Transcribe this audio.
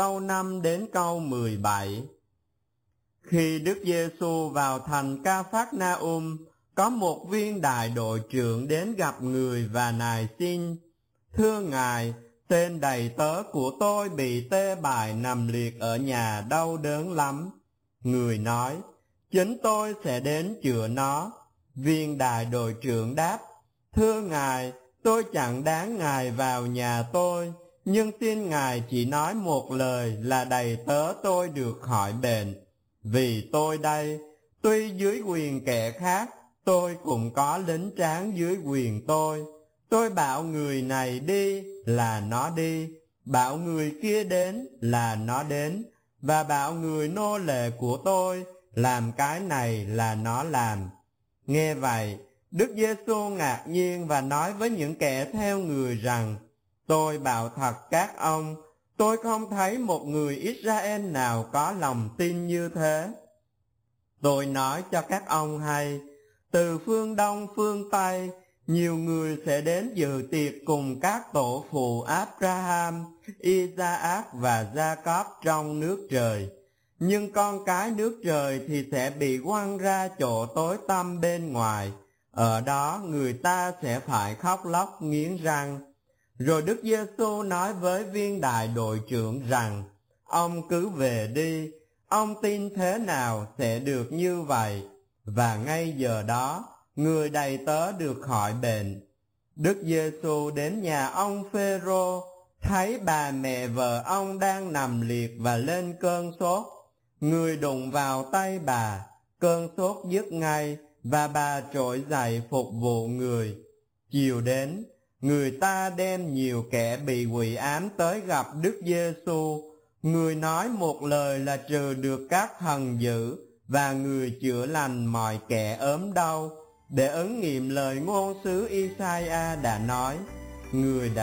Câu 5 đến câu 17. Khi Đức Giêsu vào thành Ca-phác-na-um, có một viên đại đội trưởng đến gặp người và nài xin: Thưa Ngài, tên đầy tớ của tôi bị tê bại nằm liệt ở nhà đau đớn lắm. Người nói: Chính tôi sẽ đến chữa nó. Viên đại đội trưởng đáp: Thưa Ngài, tôi chẳng đáng Ngài vào nhà tôi, nhưng xin Ngài chỉ nói một lời là đầy tớ tôi được khỏi bệnh. Vì tôi đây, tuy dưới quyền kẻ khác, tôi cũng có lính tráng dưới quyền tôi. Tôi bảo người này đi là nó đi, bảo người kia đến là nó đến, và bảo người nô lệ của tôi làm cái này là nó làm. Nghe vậy, Đức Giêsu ngạc nhiên và nói với những kẻ theo người rằng: Tôi bảo thật các ông, tôi không thấy một người Israel nào có lòng tin như thế. Tôi nói cho các ông hay, từ phương Đông phương Tây, nhiều người sẽ đến dự tiệc cùng các tổ phụ Abraham, Isaac và Jacob trong nước trời. Nhưng con cái nước trời thì sẽ bị quăng ra chỗ tối tăm bên ngoài. Ở đó người ta sẽ phải khóc lóc nghiến răng. Rồi Đức Giêsu nói với viên đại đội trưởng rằng: Ông cứ về đi, ông tin thế nào sẽ được như vậy. Và ngay giờ đó, người đầy tớ được khỏi bệnh. Đức Giêsu đến nhà ông Phêrô, thấy bà mẹ vợ ông đang nằm liệt và lên cơn sốt. Người đụng vào tay bà, cơn sốt dứt ngay, và bà trỗi dậy phục vụ người. Chiều đến, người ta đem nhiều kẻ bị quỷ ám tới gặp Đức Giêsu. Người nói một lời là trừ được các thần dữ, và người chữa lành mọi kẻ ốm đau, để ứng nghiệm lời ngôn sứ Isaiah đã nói: Người đã